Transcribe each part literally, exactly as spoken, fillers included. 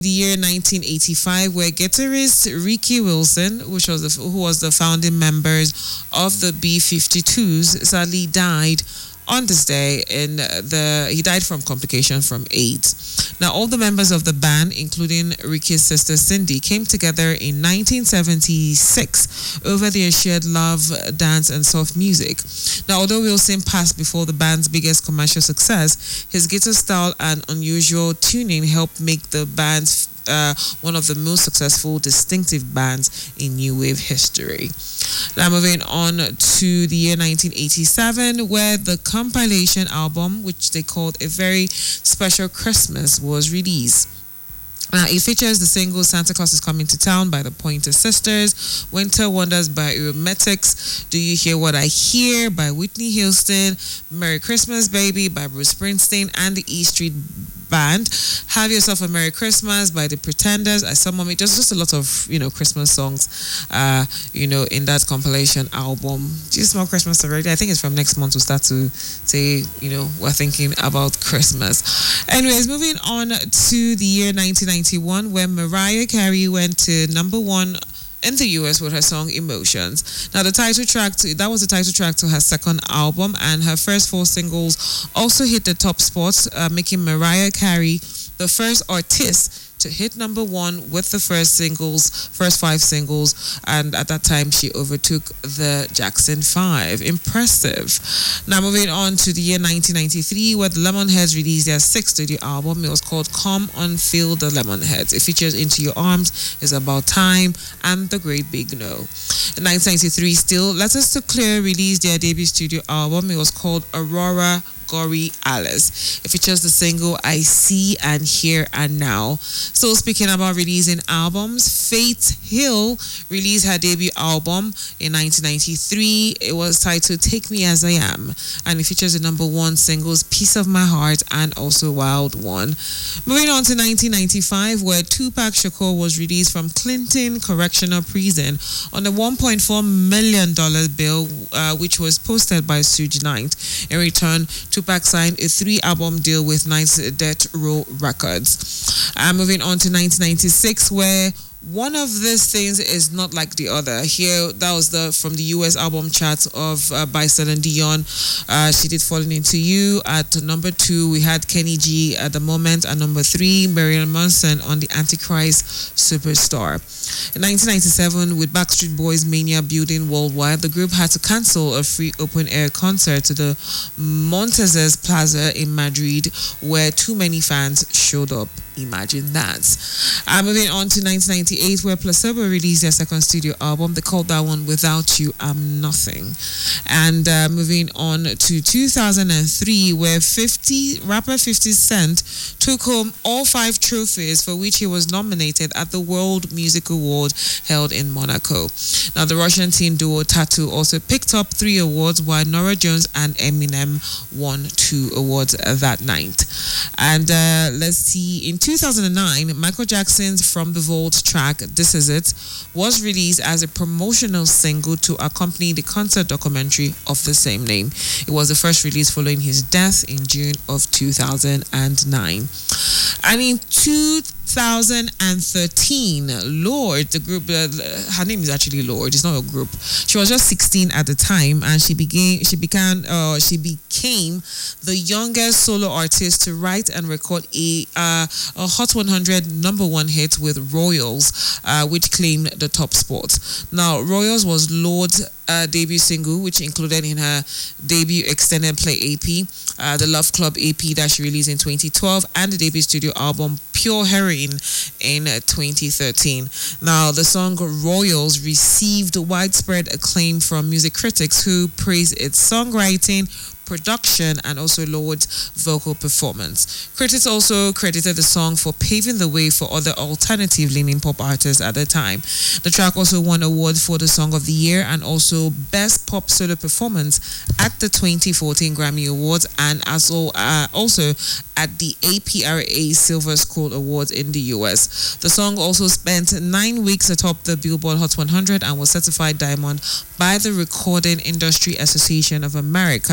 The year nineteen eighty-five, where guitarist Ricky Wilson, which was the, who was the founding members of the B fifty-twos, sadly died on this day. In the he died from complications from AIDS. Now, all the members of the band, including Ricky's sister Cindy, came together in nineteen seventy-six over their shared love, dance, and soft music. Now, although Wilson passed before the band's biggest commercial success, his guitar style and unusual tuning helped make the band uh, one of the most successful, distinctive bands in new wave history. Now, moving on to the year nineteen eighty-seven, where the compilation album, which they called A Very Special Christmas, was released. Now, it features the single Santa Claus is Coming to Town by the Pointer Sisters, Winter Wonders by Aromatics, Do You Hear What I Hear by Whitney Houston, Merry Christmas Baby by Bruce Springsteen and the E Street Band, Have Yourself a Merry Christmas by the Pretenders. I saw mommy just just a lot of you know Christmas songs, uh, you know in that compilation album. Do you smell Christmas already? I think it's from next month we'll start to say you know we're thinking about Christmas. Anyways, moving on to the year nineteen ninety-one, where Mariah Carey went to number one in the U S with her song Emotions. Now, the title track to, that was the title track to her second album, and her first four singles also hit the top spots, uh, making Mariah Carey the first artist to hit number one with the first singles, first five singles, and at that time she overtook the Jackson Five. Impressive. Now, moving on to the year nineteen ninety-three, where the Lemonheads released their sixth studio album. It was called Come On Feel the Lemonheads. It features Into Your Arms, It's About Time, and The Great Big No. In nineteen ninety-three, still, Letters to Clear released their debut studio album. It was called Aurora Gory Alice. It features the single I See and Here and Now. So, speaking about releasing albums, Faith Hill released her debut album in nineteen ninety-three. It was titled Take Me As I Am, and it features the number one singles Piece of My Heart and also Wild One. Moving on to nineteen ninety-five, where Tupac Shakur was released from Clinton Correctional Prison on a one point four million dollars bill, uh, which was posted by Suge Knight. In return, Tupac signed a three-album deal with Knight's Death Row Records. Uh, moving on to nineteen ninety-six, where one of these things is not like the other. Here, that was the from the U S album chart of uh, by Celine Dion. Uh, she did Falling Into You. At number two, we had Kenny G at the moment. At number three, Marilyn Manson on the Antichrist Superstar. In nineteen ninety-seven, with Backstreet Boys mania building worldwide, the group had to cancel a free open-air concert to the Montezes Plaza in Madrid, where too many fans showed up. Imagine that. Uh, moving on to nineteen ninety-eight, where Placebo released their second studio album. They called that one Without You, I'm Nothing. And uh, moving on to two thousand three, where fifty rapper fifty Cent took home all five trophies for which he was nominated at the World Music Award held in Monaco. Now, the Russian teen duo Tattoo also picked up three awards, while Norah Jones and Eminem won two awards that night. And uh, let's see, in two thousand nine, Michael Jackson's From the Vault track, This Is It, was released as a promotional single to accompany the concert documentary of the same name. It was the first release following his death in June of two thousand nine. And in two thousand thirteen, Lorde, the group, uh, her name is actually Lorde, it's not a group. She was just sixteen at the time, and she began, she began, uh, she became the youngest solo artist to write and record a uh, a Hot one hundred number one hit with Royals, uh, which claimed the top spot. Now, Royals was Lorde's uh, debut single, which included in her debut extended play A P, uh, the Love Club A P that she released in twenty twelve, and the debut studio album Pure Heroin in twenty thirteen. Now, the song Royals received widespread acclaim from music critics who praised its songwriting, production, and also Lorde's vocal performance. Critics also credited the song for paving the way for other alternative-leaning pop artists at the time. The track also won awards for the Song of the Year and also Best Pop Solo Performance at the twenty fourteen Grammy Awards, and also, uh, also at the A P R A Silver Skull Awards in the U S. The song also spent nine weeks atop the Billboard Hot one hundred and was certified diamond by the Recording Industry Association of America,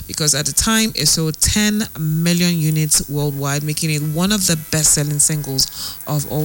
because at the time it sold ten million units worldwide, making it one of the best-selling singles of all